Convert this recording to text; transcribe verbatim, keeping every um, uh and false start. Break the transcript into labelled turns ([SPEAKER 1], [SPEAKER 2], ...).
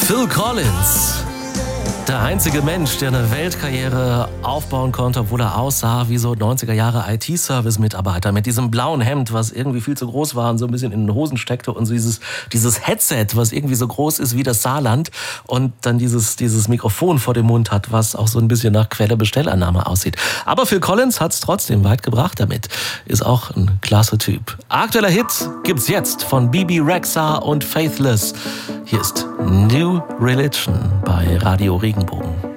[SPEAKER 1] Phil Collins. Der einzige Mensch, der eine Weltkarriere aufbauen konnte, obwohl er aussah wie so neunziger Jahre I T-Service-Mitarbeiter mit diesem blauen Hemd, was irgendwie viel zu groß war und so ein bisschen in den Hosen steckte und so dieses, dieses Headset, was irgendwie so groß ist wie das Saarland und dann dieses, dieses Mikrofon vor dem Mund hat, was auch so ein bisschen nach Quelle-Bestellannahme aussieht. Aber Phil Collins hat es trotzdem weit gebracht damit. Ist auch ein klasse Typ. Aktueller Hit gibt's jetzt von Bebe Rexha und Faithless. Hier ist New Religion bei Radio Regenbogen.